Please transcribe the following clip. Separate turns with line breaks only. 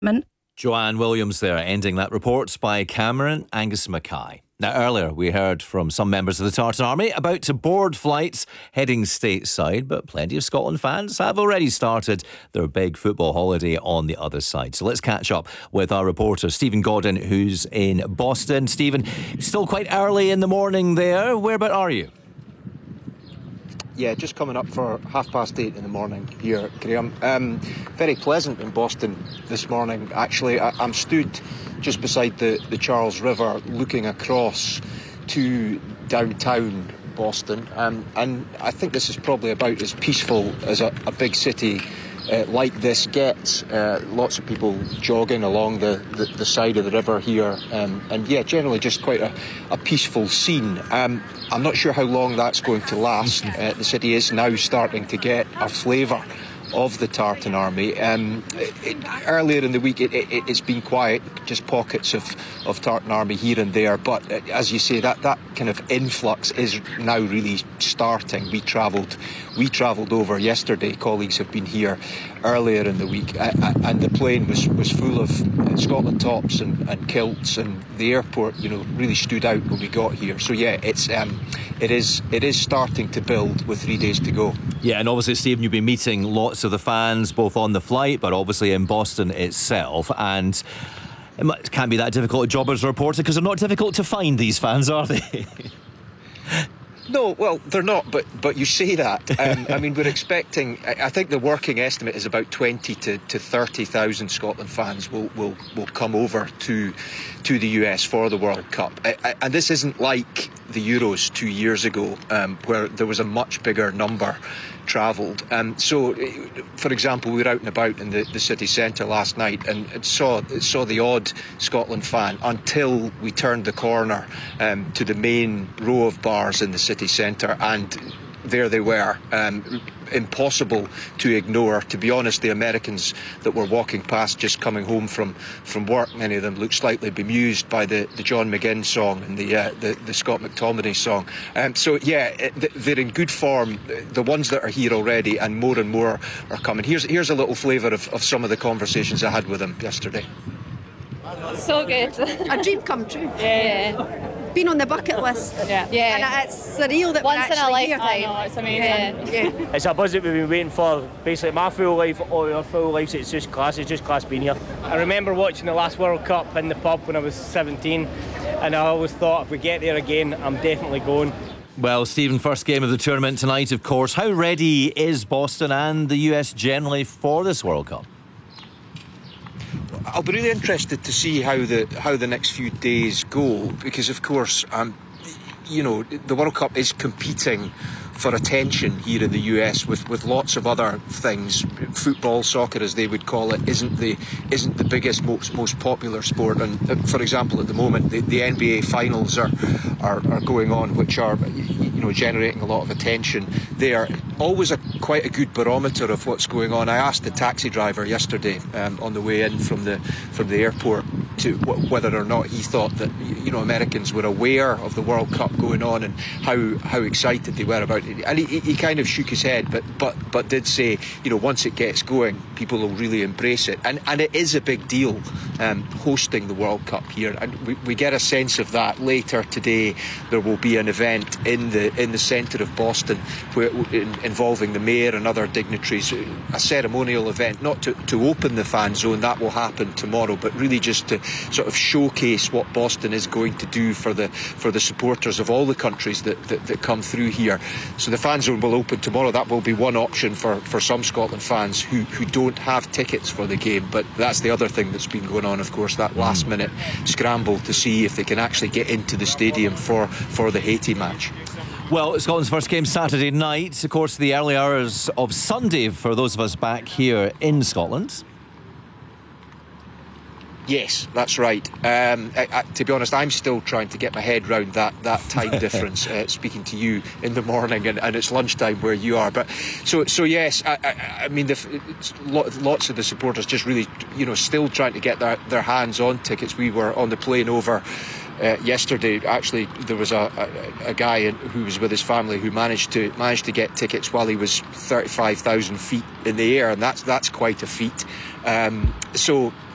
Joanne Williams there, ending that report by Cameron Angus Mackay. Now, earlier we heard from some members of the Tartan Army about to board flights heading stateside, but plenty of Scotland fans have already started their big football holiday on the other side. So let's catch up with our reporter, Stephen Godden, who's in Boston. Stephen, still quite early in the morning there. Whereabout are you?
Yeah, just coming up for 8:30 in the morning here, Graham. Very pleasant in Boston this morning, actually. I'm stood just beside the Charles River looking across to downtown Boston. And I think this is probably about as peaceful as a big city like this gets. Lots of people jogging along the side of the river here. And yeah, generally just quite a peaceful scene. I'm not sure how long that's going to last. The city is now starting to get a flavour of the Tartan Army. Earlier in the week it's been quiet, just pockets of Tartan Army here and there, but as you say, that kind of influx is now really starting. We travelled over yesterday. Colleagues have been here earlier in the week, and the plane was full of Scotland tops and kilts, and the airport, really stood out when we got here. So yeah, it is starting to build with 3 days to go.
Yeah, and obviously, Stephen, you've been meeting lots of the fans, both on the flight, but obviously in Boston itself. And it can't be that difficult a job as a reporter, because they're not difficult to find, these fans, are they?
No, well, they're not, but you say that. I mean, we're expecting, I think the working estimate is about 20 to 30,000 Scotland fans will come over to the US for the World Cup. And this isn't like the Euros 2 years ago, where there was a much bigger number travelled. So, for example, we were out and about in the city centre last night and saw the odd Scotland fan until we turned the corner to the main row of bars in the city centre, and there they were. Impossible to ignore. To be honest, the Americans that were walking past just coming home from work, many of them looked slightly bemused by the John McGinn song and the Scott McTominay song. So yeah, they're in good form, the ones that are here already, and more are coming. Here's a little flavour of some of the conversations I had with them yesterday.
So good.
A dream come true.
Yeah.
Been on the bucket list.
Yeah.
And it's surreal that
once
we're actually
in a lifetime.
here.
I know, it's amazing.
Yeah.
It's a buzz that we've been waiting for basically my full life, or our full lives. It's just class being here. I remember watching the last World Cup in the pub when I was 17, and I always thought if we get there again, I'm definitely going.
Well, Stephen, first game of the tournament tonight, of course. How ready is Boston and the US generally for this World Cup?
I'll be really interested to see how the next few days go, because of course the World Cup is competing for attention here in the US with lots of other things. Football, soccer as they would call it, isn't the biggest, most popular sport. And for example, at the moment the NBA finals are going on, which are generating a lot of attention. They are always quite a good barometer of what's going on. I asked the taxi driver yesterday on the way in from the airport to whether or not he thought that Americans were aware of the World Cup going on and how excited they were about it. And he kind of shook his head, but did say, once it gets going, people will really embrace it. And it is a big deal hosting the World Cup here. And we get a sense of that later today. There will be an event in the centre of Boston involving the mayor and other dignitaries, a ceremonial event, not to open the fan zone. That will happen tomorrow, but really just to sort of showcase what Boston is going to do for the supporters of all the countries that come through here. So the fan zone will open tomorrow. That will be one option for some Scotland fans who don't have tickets for the game. But that's the other thing that's been going on, of course, that last minute scramble to see if they can actually get into the stadium for the Haiti match.
Well, Scotland's first game Saturday night, of course, the early hours of Sunday for those of us back here in Scotland.
Yes, that's right. To be honest, I'm still trying to get my head round that time difference. Speaking to you in the morning, and it's lunchtime where you are. But so yes, I mean, lots of the supporters just really, still trying to get their hands on tickets. We were on the plane over yesterday. Actually, there was a guy who was with his family who managed to get tickets while he was 35,000 feet in the air, and that's quite a feat. So